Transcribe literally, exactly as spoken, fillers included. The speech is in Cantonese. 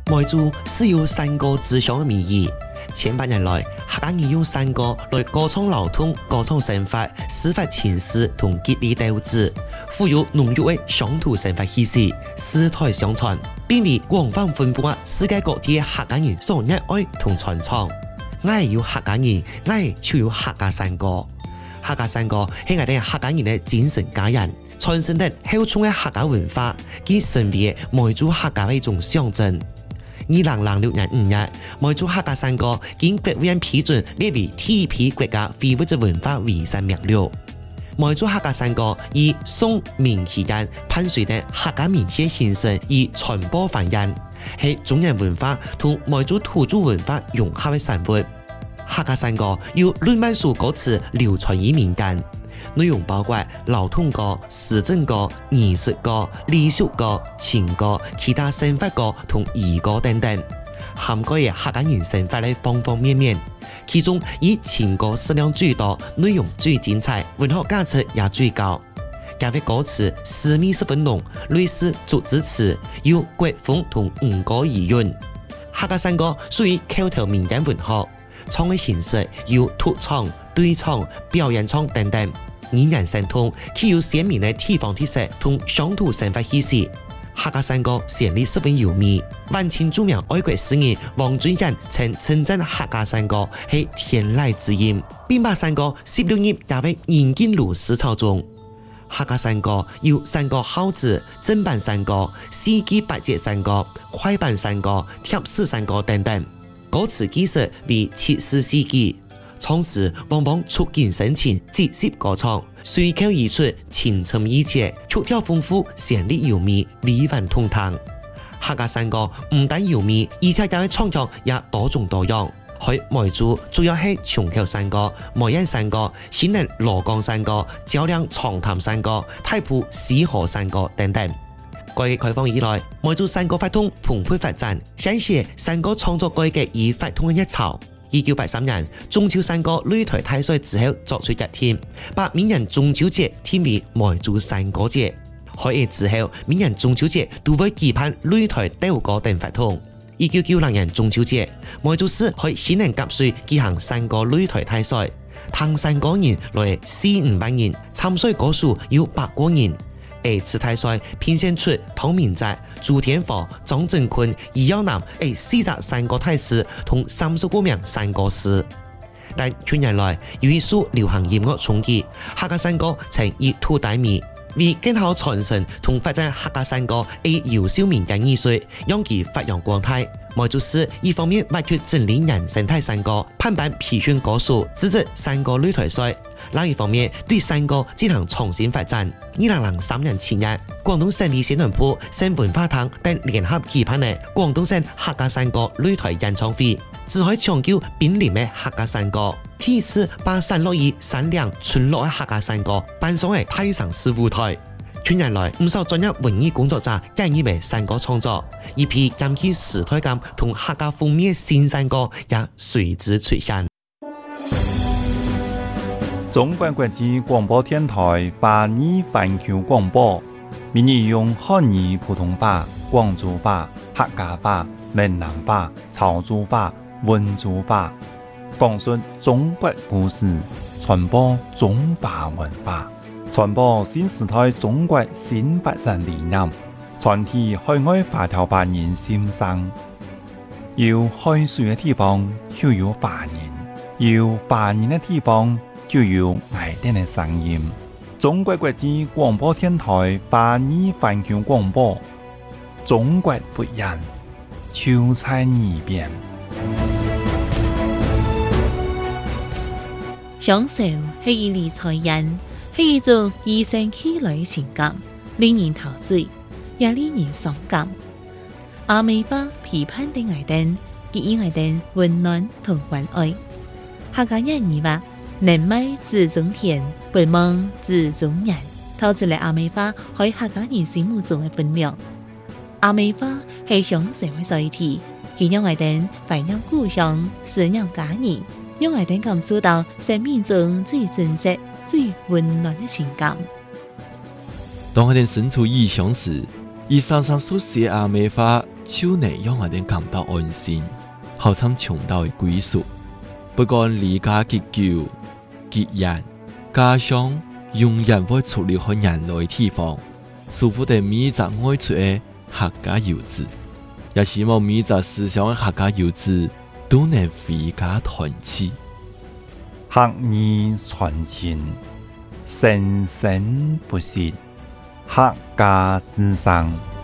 梅州是有山歌之乡的名义。千百年来，客家人用山歌来歌唱老通、歌唱生活、抒发情思同激励斗志，富有浓郁的乡土生活气息，世代相传，并为广泛分布在世界各地的客家人所热爱同传唱。我係有客家人，我係就有客家山歌。客家山歌係我哋客家人的精神家人，傳承得厚重的客家文化，及神秘的梅州客家的一種象徵。二零零六年五月，梅州客家山歌經國務院批准列為第一批國家非物質文化遺產名錄。梅州客家山歌以宋明期間伴隨的客家民間形成而傳播繁衍，係中原文化同梅州土著文化融合的產物。客家山歌有兩萬首歌詞流傳於民間，內容包括老通歌、時政歌、儀式歌、禮俗歌、情歌、其他生活歌同兒歌等等，涵蓋嘅客家人生活嘅方方面面。其中以情歌數量最多，內容最精彩，文學價值也最高。加嘅歌詞詩意十分濃，類似竹子詞，有國風同吳歌意韻。客家山歌屬於口頭民間文學，唱嘅形式有獨唱、對唱、表演唱等等。語言相通，具有鮮明的地方特色同鄉土生活氣息。客家山歌旋律十分優美，晚清著名愛國詩人王俊仁曾稱讚客家山歌係天籟之音，並把山歌十六頁加為引進入史冊中。客家山歌有山歌號子、正版山歌、四季八節山歌、快板山歌、貼士山歌等等，歌詞記述為七十四季。唱時往往觸景生情，即時歌唱，隨口而出，情深意切，曲調豐富，旋律優美，委婉通透。客家山歌唔但優美，而且有嘅唱腔也多種多樣。喺梅州主要係松口山歌、梅園山歌、新寧羅江山歌、蕉嶺長潭山歌、太埔西河山歌等等。改革開放以來，梅州山歌發通蓬勃發展，寫寫山歌創作改革而發通嘅一潮。一九八三年，中秋山歌擂台大賽之後作出決定，把明年中秋節定為梅州山歌節。開業之後，明年中秋節都會舉辦擂台鬥歌等活動。一九九零年中秋節，梅州市喺新寧甲水舉行山歌擂台大賽，唐山歌人來四五萬人，參賽歌手有百個人。這次大賽評選出湯明澤、朱天華、張振坤、余耀南誒四隻山歌大師同三十個名山歌師。但近年來，由於受流行音樂衝擊，客家山歌呈熱土低迷。為更好傳承同發展客家山歌嘅優秀民間藝術，讓其發揚光大。梅州市一方面挖掘整理人生態山歌，判辦批選歌手，組織山歌擂台賽；另一方面對山歌進行重新發展。二零零三年七月，廣東省委宣傳部、省文化廳等聯合舉辦嘅廣東省客家山歌擂台演唱會，只可以搶救瀕臨嘅客家山歌。第一次把散落於山嶺村落嘅客家山歌搬上嚟太上市舞台。近年來，唔少專業文藝工作者建議為山歌創作，一批兼具時代感同客家風味嘅新山歌也隨之出現。 中國國際廣播電台華語環球廣播，闽語用漢語、普通話、廣州話、客家話、閩南話、潮州話、溫州話，講述中國故事，傳播中華文化，傳播新時代中國新發展理念，傳遞海外華僑華人心聲。有海水嘅地方就有華人，有華人嘅地方就有愛哋嘅聲音。中國國際廣播電台華語環球廣播，中國不一樣，就在耳邊。 享受係一理財人，係一種與生俱來嘅情感，令人陶醉，也令人傷感。阿美巴批判的愛燈，給予愛燈溫暖同關愛。客家人語話：能賣自種田，不忘自種人。透出嚟阿美巴喺客家人心目中嘅分量。阿美巴係享受嘅載體，佢讓愛燈懷念故鄉，思念家人。讓愛燈感受到生命中最真實、最溫暖的情感。 當愛燈身處異鄉時，伊常常書寫阿美話， 就能让我哋感到安心，好像穷到嘅歸屬。不管離家結久、結人，家鄉永遠會處理好人類地方，舒服地每隻愛出嘅客家遊子，也希望每隻思想嘅客家遊子都能回家團聚。 客語傳情，生生不息，客家之聲。